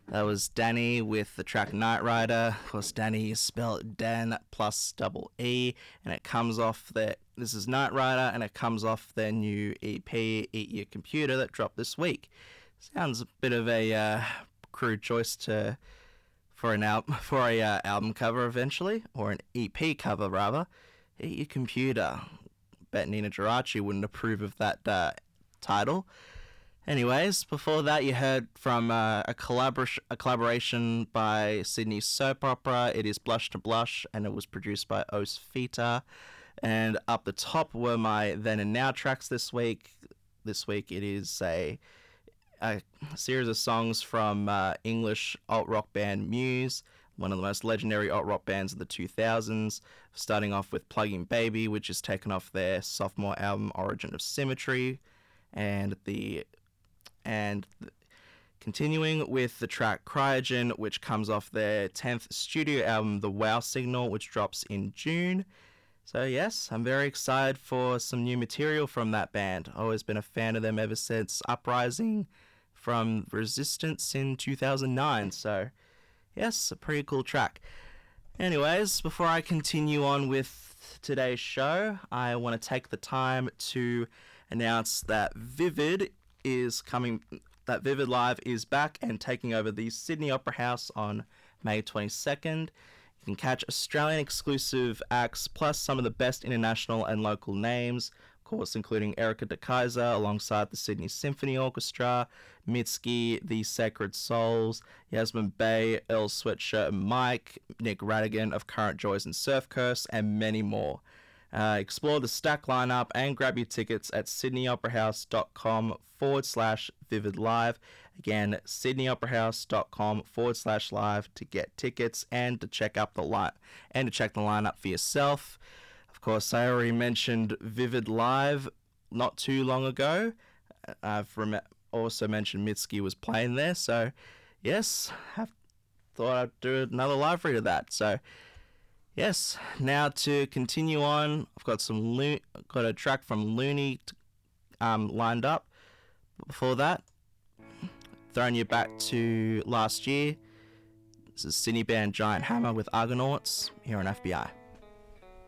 That was Danny with the track Night Rider. Of course, Danny is spelled Dan plus double E, and it comes off their. This is Night Rider, and it comes off their new EP, Eat Your Computer, that dropped this week. Sounds a bit of a crude choice for an album cover eventually, or an EP cover rather. Eat Your Computer. Bet Nina Geraci wouldn't approve of that title. Anyways, before that you heard from a collaboration by Sydney soap opera. It is Blush to Blush, and it was produced by Os Fita. And up the top were my Then and Now tracks this week. This week it is a series of songs from English alt-rock band Muse, one of the most legendary alt-rock bands of the 2000s, starting off with Plug-in Baby, which is taken off their sophomore album Origin of Symmetry, and continuing with the track Cryogen, which comes off their 10th studio album The Wow Signal, which drops in June. So yes, I'm very excited for some new material from that band. Always been a fan of them ever since Uprising from Resistance in 2009. So yes, a pretty cool track. Anyways, before I continue on with today's show, I want to take the time to announce that Vivid Live is back and taking over the Sydney Opera House on May 22nd. You can catch Australian exclusive acts plus some of the best international and local names, of course, including Erica de Kaiser alongside the Sydney Symphony Orchestra, Mitski, The Sacred Souls, Yasmin Bey, Earl Sweatshirt and Mike, Nick Radigan of Current Joys and Surf Curse, and many more. Explore the stack lineup and grab your tickets at sydneyoperahouse.com/Vivid Live. Again, sydneyoperahouse.com/live to get tickets and to check out the lineup for yourself. Of course, I already mentioned Vivid Live not too long ago. I've also mentioned Mitski was playing there, so yes, thought I'd do another live read of that. So yes, now to continue on, I've got got a track from Looney lined up. Before that, throwing you back to last year, this is Sydney band Giant Hammer with Argonauts here on FBI.